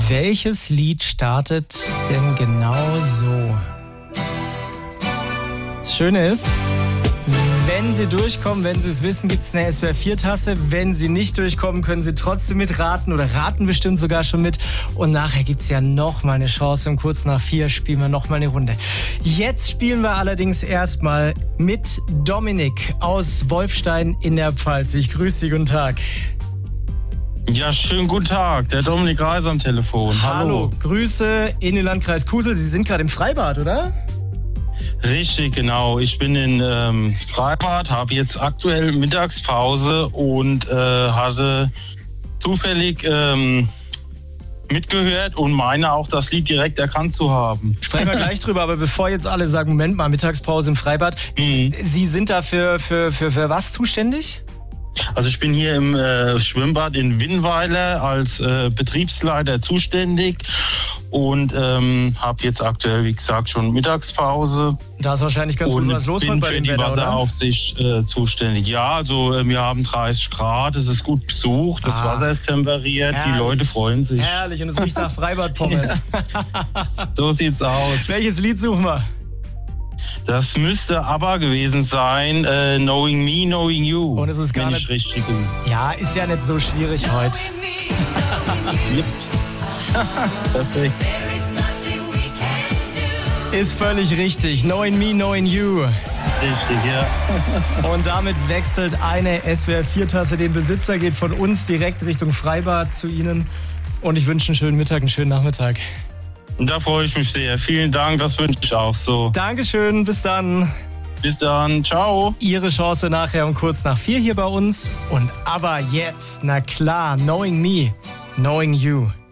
Welches Lied startet denn genau so? Das Schöne ist, wenn Sie durchkommen, wenn Sie es wissen, gibt es eine SWR4-Tasse. Wenn Sie nicht durchkommen, können Sie trotzdem mitraten oder raten bestimmt sogar schon mit. Und nachher gibt es ja noch mal eine Chance. Um kurz nach 4 spielen wir noch mal eine Runde. Jetzt spielen wir allerdings erstmal mit Dominik aus Wolfstein in der Pfalz. Ich grüße Sie, guten Tag. Ja, schönen guten Tag. Der Dominik Reis am Telefon. Hallo, Grüße in den Landkreis Kusel. Sie sind gerade im Freibad, oder? Richtig, genau. Ich bin in Freibad, habe jetzt aktuell Mittagspause und hatte zufällig mitgehört und meine auch das Lied direkt erkannt zu haben. Sprechen wir gleich drüber, aber bevor jetzt alle sagen, Moment mal, Mittagspause im Freibad. Sie sind da für was zuständig? Also ich bin hier im Schwimmbad in Winnweiler als Betriebsleiter zuständig und habe jetzt aktuell, wie gesagt, schon Mittagspause. Da ist wahrscheinlich ganz gut was los bin bei für dem die Wetter, Wasseraufsicht zuständig. Ja, also wir haben 30 Grad, es ist gut besucht, das Wasser ist temperiert, herrlich. Die Leute freuen sich. Herrlich, und es riecht nach Freibad-Pommes. So sieht's aus. Welches Lied suchen wir? Das müsste aber gewesen sein, Knowing Me, Knowing You. Und es ist gar wenn nicht ich richtig bin. Ja, ist ja nicht so schwierig heute. Perfekt. Ist völlig richtig. Knowing Me, Knowing You. Richtig, ja. Und damit wechselt eine SWR4-Tasse den Besitzer, geht von uns direkt Richtung Freibad zu Ihnen. Und ich wünsche einen schönen Mittag, einen schönen Nachmittag. Da freue ich mich sehr. Vielen Dank, das wünsche ich auch so. Dankeschön, bis dann. Bis dann, ciao. Ihre Chance nachher um kurz nach 4 hier bei uns. Und aber jetzt, na klar, Knowing Me, Knowing You.